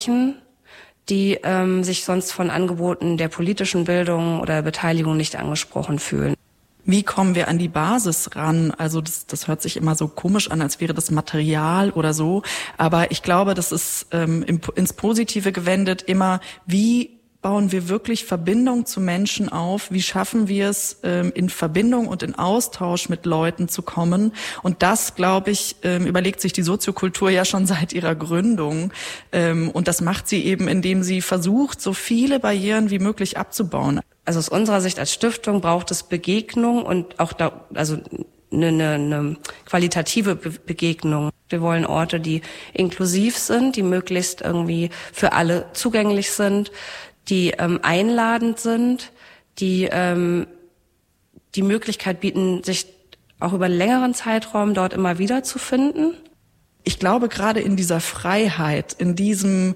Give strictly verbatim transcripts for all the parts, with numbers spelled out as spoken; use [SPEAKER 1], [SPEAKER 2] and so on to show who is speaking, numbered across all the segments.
[SPEAKER 1] die ähm, sich sonst von Angeboten der politischen Bildung oder Beteiligung nicht angesprochen fühlen.
[SPEAKER 2] Wie kommen wir an die Basis ran? Also das, das hört sich immer so komisch an, als wäre das Material oder so. Aber ich glaube, das ist ähm, im, ins Positive gewendet immer, wie bauen wir wirklich Verbindung zu Menschen auf? Wie schaffen wir es, ähm, in Verbindung und in Austausch mit Leuten zu kommen? Und das, glaube ich, ähm, überlegt sich die Soziokultur ja schon seit ihrer Gründung. Ähm, und das macht sie eben, indem sie versucht, so viele Barrieren wie möglich abzubauen.
[SPEAKER 1] Also aus unserer Sicht als Stiftung braucht es Begegnung und auch da, also eine, eine, eine qualitative Be- Begegnung. Wir wollen Orte, die inklusiv sind, die möglichst irgendwie für alle zugänglich sind, die ähm, einladend sind, die ähm, die Möglichkeit bieten, sich auch über einen längeren Zeitraum dort immer wieder zu finden.
[SPEAKER 2] Ich glaube, gerade in dieser Freiheit, in diesem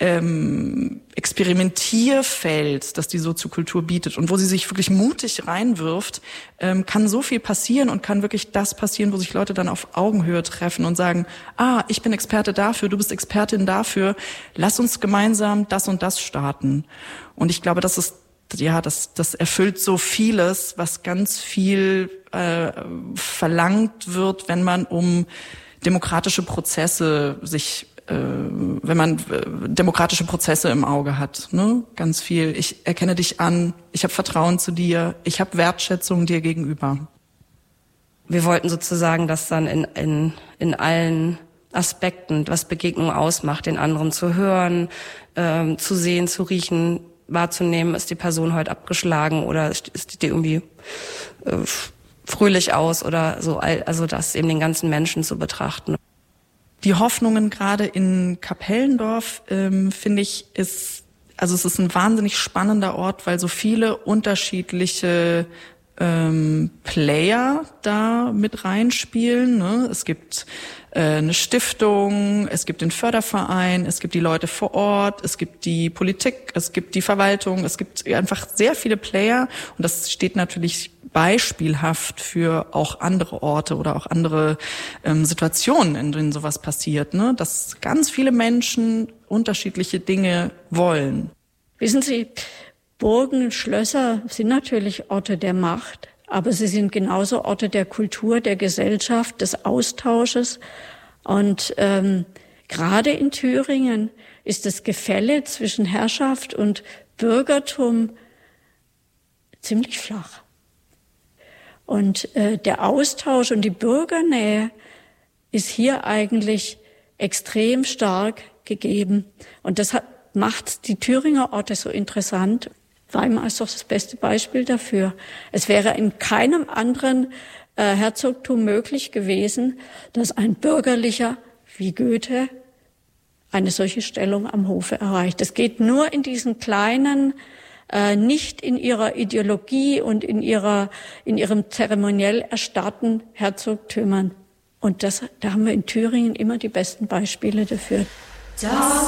[SPEAKER 2] ähm, Experimentierfeld, das die Soziokultur bietet und wo sie sich wirklich mutig reinwirft, ähm, kann so viel passieren und kann wirklich das passieren, wo sich Leute dann auf Augenhöhe treffen und sagen, ah, ich bin Experte dafür, du bist Expertin dafür, lass uns gemeinsam das und das starten. Und ich glaube, das ist, ja, das, das erfüllt so vieles, was ganz viel äh, verlangt wird, wenn man um demokratische Prozesse sich, äh, wenn man äh, demokratische Prozesse im Auge hat, ne, ganz viel. Ich erkenne dich an, ich habe Vertrauen zu dir, ich habe Wertschätzung dir gegenüber.
[SPEAKER 1] Wir wollten sozusagen das dann in in in allen Aspekten, was Begegnung ausmacht, den anderen zu hören, ähm, zu sehen, zu riechen, wahrzunehmen, ist die Person heute abgeschlagen oder ist die irgendwie äh, fröhlich aus oder so, also das eben den ganzen Menschen zu betrachten.
[SPEAKER 2] Die Hoffnungen gerade in Kapellendorf, ähm, finde ich, ist, also es ist ein wahnsinnig spannender Ort, weil so viele unterschiedliche ähm, Player da mit reinspielen, ne? Es gibt äh, eine Stiftung, es gibt den Förderverein, es gibt die Leute vor Ort, es gibt die Politik, es gibt die Verwaltung, es gibt einfach sehr viele Player und das steht natürlich beispielhaft für auch andere Orte oder auch andere ähm, Situationen, in denen sowas passiert, ne? Dass ganz viele Menschen unterschiedliche Dinge wollen.
[SPEAKER 3] Wissen Sie, Burgen, Schlösser sind natürlich Orte der Macht, aber sie sind genauso Orte der Kultur, der Gesellschaft, des Austausches. Und ähm, gerade in Thüringen ist das Gefälle zwischen Herrschaft und Bürgertum ziemlich flach. Und äh, der Austausch und die Bürgernähe ist hier eigentlich extrem stark gegeben. Und das hat, macht die Thüringer Orte so interessant. Weimar ist doch das beste Beispiel dafür. Es wäre in keinem anderen äh, Herzogtum möglich gewesen, dass ein Bürgerlicher wie Goethe eine solche Stellung am Hofe erreicht. Es geht nur in diesen kleinen, äh, nicht in ihrer Ideologie und in ihrer, in ihrem zeremoniell erstarrten Herzogtümern. Und das, da haben wir in Thüringen immer die besten Beispiele dafür.
[SPEAKER 4] Das